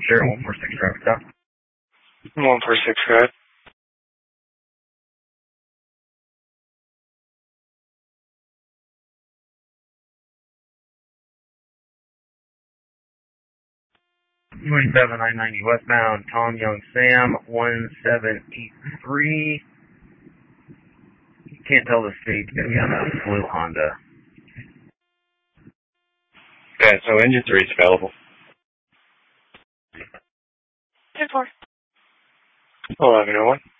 Sure, 146 traffic stop. 146, go ahead. U-7 I-90 westbound, Tom Young Sam, 1783. Can't tell the speed. It's going to be on a blue Honda. Okay, so engine 3 is available. 10-4. 1101.